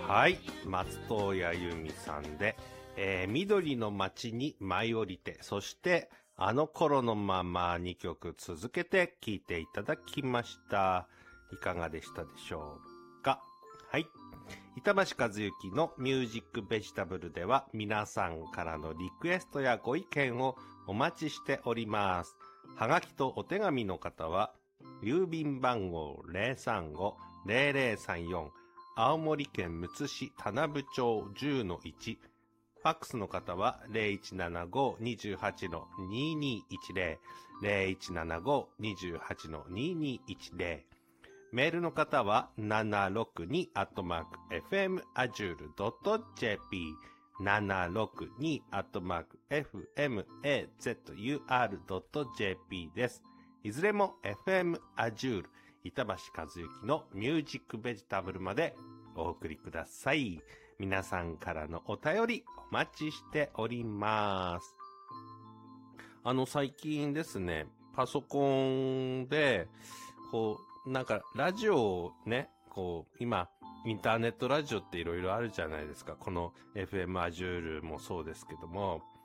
はい。松任谷由実さんで、緑の街に舞い降りて、そして、あの頃のまま2曲続けて聴いていただきました。いかがでしたでしょうか。はい。板橋和幸のミュージックベジタブルでは皆さんからのリクエストやご意見をお待ちしております。はがきとお手紙の方は、郵便番号 035-0034 青森県むつ市田名部町 10-1、ファックスの方は 0175-28-2210、0175-28-2210、メールの方は 762@fmazure.jp、762@fmazur.jp です。いずれも FM Azure 板橋和幸のミュージックベジタブルまでお送りください。皆さんからのお便りお待ちしております。最近ですね、パソコンで、なんかラジオをね、今、インターネットラジオっていろいろあるじゃないですか。この FM Azure もそうですけども、